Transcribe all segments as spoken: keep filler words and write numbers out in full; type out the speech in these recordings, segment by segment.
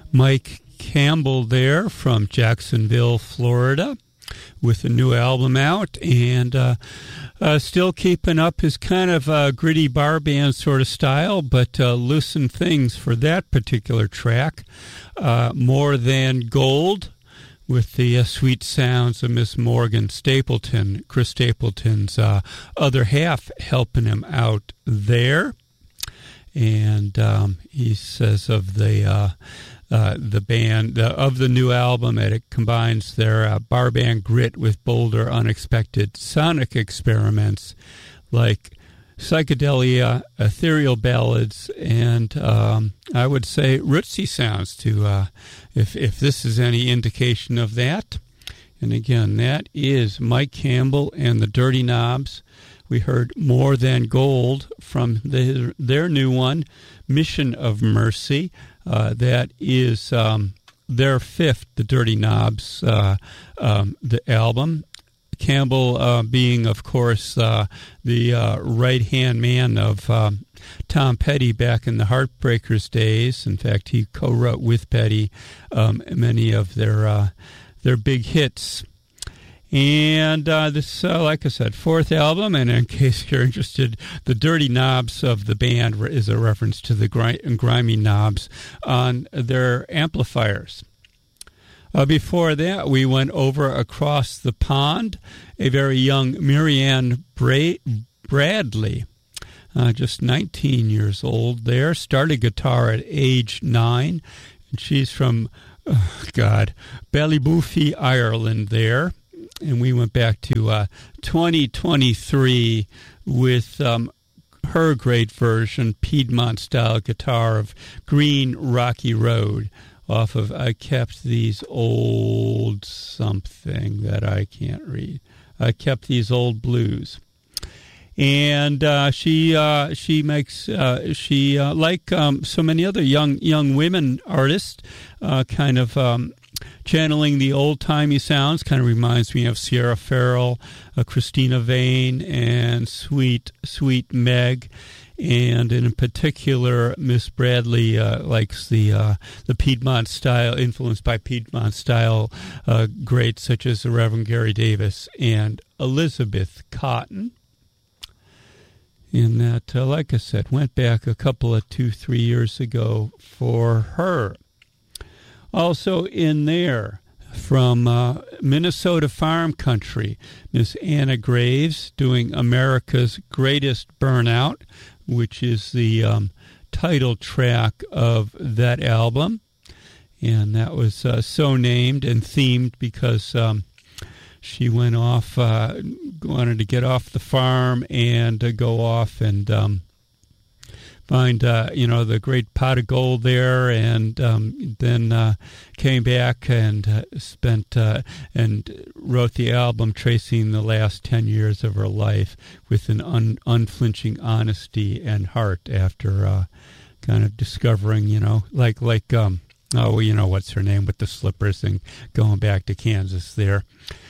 Mike Campbell there from Jacksonville, Florida, with a new album out, and uh, uh, still keeping up his kind of uh, gritty bar band sort of style, but uh, loosen things for that particular track. Uh, More Than Gold, with the uh, sweet sounds of Miss Morgan Stapleton, Chris Stapleton's uh, other half, helping him out there. And um, he says of the uh, uh, the band, uh, of the new album, that it combines their uh, bar band grit with bolder, unexpected sonic experiments like psychedelia, ethereal ballads, and um, I would say rootsy sounds, to uh, if, if this is any indication of that. And again, that is Mike Campbell and the Dirty Knobs. We heard More Than Gold from the, their new one, Mission of Mercy. Uh, that is um, their fifth, the Dirty Knobs, uh, um, the album. Campbell uh, being, of course, uh, the uh, right-hand man of um, Tom Petty back in the Heartbreakers days. In fact, he co-wrote with Petty um, many of their uh, their big hits. And uh, this, uh, like I said, fourth album, and in case you're interested, the Dirty Knobs of the band is a reference to the gri- grimy knobs on their amplifiers. Uh, before that, we went over across the pond, a very young Marianne Bra- Bradley, uh, just nineteen years old there, started guitar at age nine, and she's from, oh God, Ballyboofy, Ireland there. And we went back to uh, twenty twenty-three with um, her great version, Piedmont-style guitar of Green Rocky Road, off of I Kept These Old Something that I can't read. I Kept These Old Blues. And uh, she uh, she makes, uh, she uh, like um, so many other young young women artists, uh, kind of um, channeling the old-timey sounds. Kind of reminds me of Sierra Farrell, uh, Christina Vane, and Sweet Sweet Meg. And in particular, Miss Bradley uh, likes the uh, the Piedmont style, influenced by Piedmont style uh, greats such as the Reverend Gary Davis and Elizabeth Cotton. And that, uh, like I said, went back a couple of two, three years ago for her. Also in there, from uh, Minnesota Farm Country, Miss Anna Graves doing America's Greatest Burnout, which is the um, title track of that album. And that was uh, so named and themed because um, she went off, uh, wanted to get off the farm and uh, go off and um, find, uh, you know, the great pot of gold there, and um, then uh, came back and uh, spent uh, and wrote the album tracing the last ten years of her life with an un- unflinching honesty and heart after uh, kind of discovering, you know, like, like um, oh, well, you know, what's her name with the slippers and going back to Kansas there.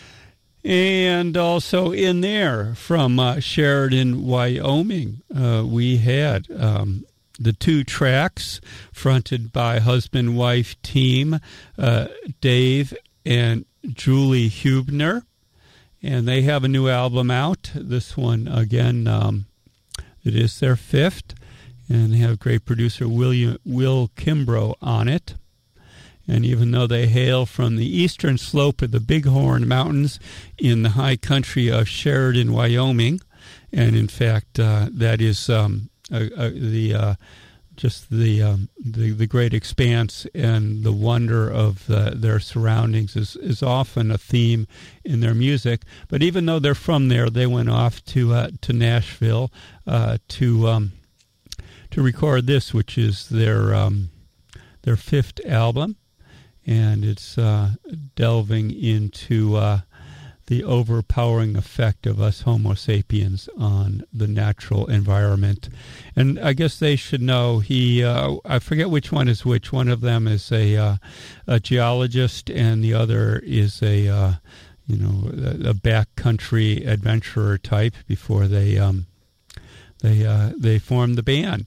And also in there from uh, Sheridan, Wyoming, uh, we had um, the two tracks fronted by husband-wife team, uh, Dave and Julie Hubner. And they have a new album out. This one, again, um, it is their fifth. And they have great producer William, Will Kimbrough on it. And even though they hail from the eastern slope of the Bighorn Mountains in the high country of Sheridan, Wyoming, and in fact, uh, that is um, uh, uh, the uh, just the, um, the the great expanse and the wonder of the, their surroundings is, is often a theme in their music. But even though they're from there, they went off to uh, to Nashville uh, to um, to record this, which is their um, their fifth album. And it's uh, delving into uh, the overpowering effect of us Homo sapiens on the natural environment. And I guess they should know, he, uh, I forget which one is which. One of them is a, uh, a geologist, and the other is a, uh, you know, a, a backcountry adventurer type before they um, they uh, they formed the band.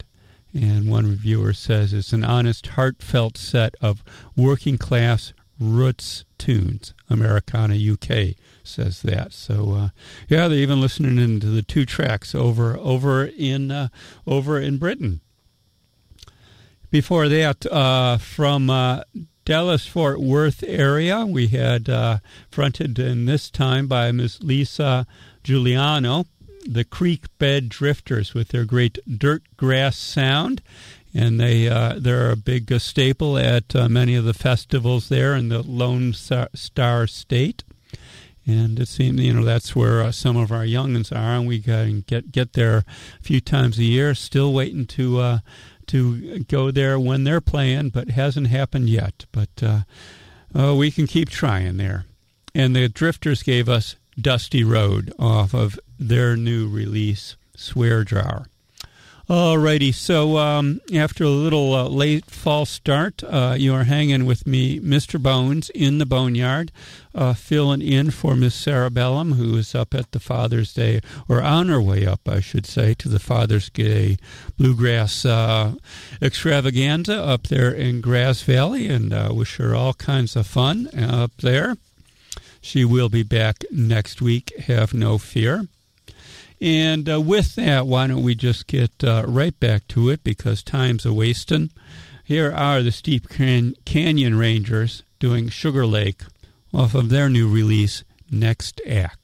And one reviewer says it's an honest, heartfelt set of working-class roots tunes. Americana U K says that. So, uh, yeah, they're even listening into the two tracks over over in uh, over in Britain. Before that, uh, from uh, Dallas-Fort Worth area, we had uh, fronted in this time by Miss Lisa Giuliano, the Creek Bed Drifters with their great dirt grass sound. And they, uh, they're a big uh, staple at uh, many of the festivals there in the Lone Star State. And it seems, you know, that's where uh, some of our youngins are, and we can get get there a few times a year. Still waiting to uh, to go there when they're playing, but it hasn't happened yet. But uh, uh, we can keep trying there. And the Drifters gave us Dusty Road off of their new release, Swear Jar. Alrighty, so um, after a little uh, late fall start, uh, you are hanging with me, Mister Bones, in the Boneyard, uh, filling in for Miss Sarah Bellum, who is up at the Father's Day, or on her way up, I should say, to the Father's Day Bluegrass uh, Extravaganza up there in Grass Valley, and uh, wish her all kinds of fun up there. She will be back next week, have no fear. And uh, with that, why don't we just get uh, right back to it, because time's a-wasting. Here are the Steep Can- Canyon Rangers doing Sugar Lake off of their new release, Next Act.